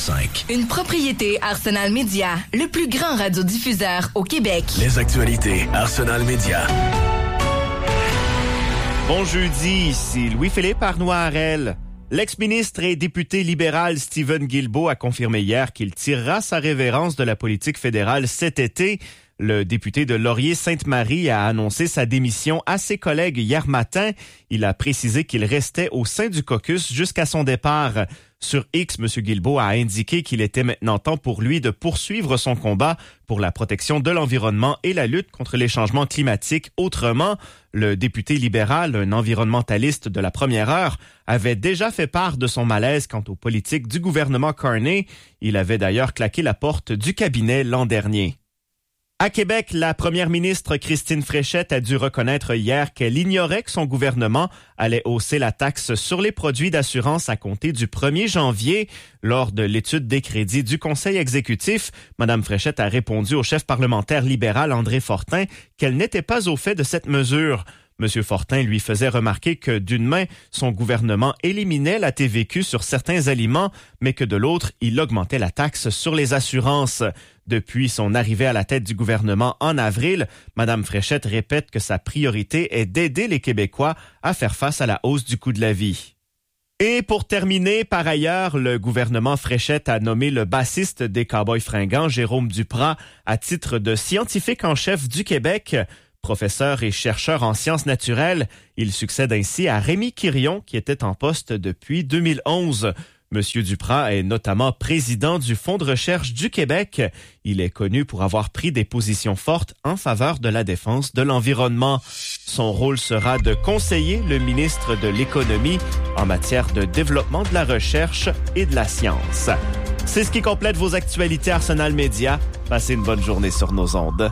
89.5. Une propriété Arsenal Média, le plus grand radiodiffuseur au Québec. Les actualités Arsenal Média. Bon jeudi, ici Louis-Philippe Arnois-Harel. L'ex-ministre et député libéral Stephen Guilbeault a confirmé hier qu'il tirera sa révérence de la politique fédérale cet été. Le député de Laurier-Sainte-Marie a annoncé sa démission à ses collègues hier matin. Il a précisé qu'il restait au sein du caucus jusqu'à son départ. Sur X, M. Guilbeault a indiqué qu'il était maintenant temps pour lui de poursuivre son combat pour la protection de l'environnement et la lutte contre les changements climatiques. Autrement, le député libéral, un environnementaliste de la première heure, avait déjà fait part de son malaise quant aux politiques du gouvernement Carney. Il avait d'ailleurs claqué la porte du cabinet l'an dernier. À Québec, la première ministre Christine Fréchette a dû reconnaître hier qu'elle ignorait que son gouvernement allait hausser la taxe sur les produits d'assurance à compter du 1er janvier. Lors de l'étude des crédits du Conseil exécutif, Mme Fréchette a répondu au chef parlementaire libéral André Fortin qu'elle n'était pas au fait de cette mesure. M. Fortin lui faisait remarquer que d'une main, son gouvernement éliminait la TVQ sur certains aliments, mais que de l'autre, il augmentait la taxe sur les assurances. Depuis son arrivée à la tête du gouvernement en avril, Mme Fréchette répète que sa priorité est d'aider les Québécois à faire face à la hausse du coût de la vie. Et pour terminer, par ailleurs, le gouvernement Fréchette a nommé le bassiste des Cowboys fringants, Jérôme Duprat, à titre de scientifique en chef du Québec. Professeur et chercheur en sciences naturelles, il succède ainsi à Rémi Quirion, qui était en poste depuis 2011. Monsieur Duprat est notamment président du Fonds de recherche du Québec. Il est connu pour avoir pris des positions fortes en faveur de la défense de l'environnement. Son rôle sera de conseiller le ministre de l'Économie en matière de développement de la recherche et de la science. C'est ce qui complète vos actualités Arsenal Média. Passez une bonne journée sur nos ondes.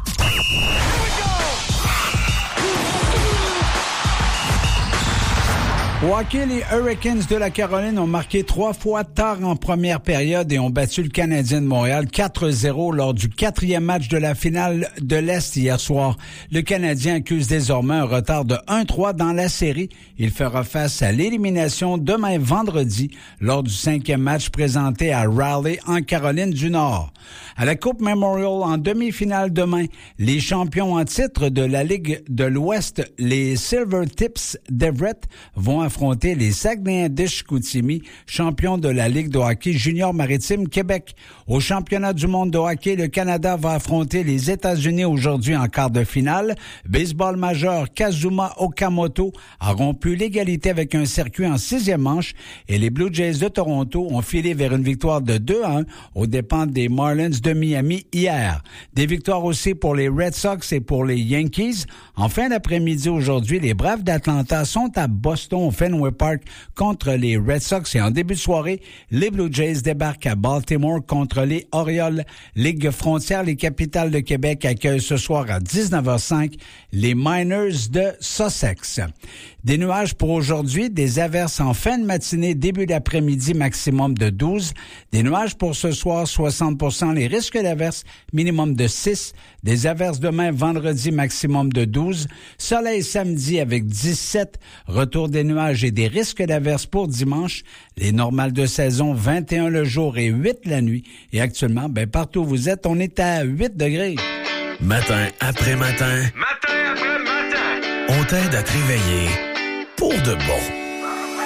Au hockey, les Hurricanes de la Caroline ont marqué 3 fois tard en première période et ont battu le Canadien de Montréal 4-0 lors du 4e match de la finale de l'Est hier soir. Le Canadien accuse désormais un retard de 1-3 dans la série. Il fera face à l'élimination demain vendredi lors du 5e match présenté à Raleigh en Caroline du Nord. À la Coupe Memorial en demi-finale demain, les champions en titre de la Ligue de l'Ouest, les Silver Tips d'Everett, vont affronter les Saguenayens de Chicoutimi, champions de la Ligue de hockey junior maritime Québec. Au championnat du monde de hockey, le Canada va affronter les États-Unis aujourd'hui en quart de finale. Baseball majeur, Kazuma Okamoto a rompu l'égalité avec un circuit en 6e manche et les Blue Jays de Toronto ont filé vers une victoire de 2-1 aux dépens des Marlins de Miami hier. Des victoires aussi pour les Red Sox et pour les Yankees. En fin d'après-midi aujourd'hui, les Braves d'Atlanta sont à Boston au Fenway Park contre les Red Sox et en début de soirée, les Blue Jays débarquent à Baltimore contre les Orioles. Ligue frontière, les Capitales de Québec accueillent ce soir à 19h05 les Miners de Sussex. Des nuages pour aujourd'hui, des averses en fin de matinée, début d'après-midi, maximum de 12. Des nuages pour ce soir, 60%. Les risques d'averses, minimum de 6. Des averses demain, vendredi, maximum de 12. Soleil samedi avec 17. Retour des nuages et des risques d'averses pour dimanche. Les normales de saison, 21 le jour et 8 la nuit. Et actuellement, partout où vous êtes, on est à 8 degrés. Matin après matin. Matin après matin. On t'aide à te réveiller pour de bon.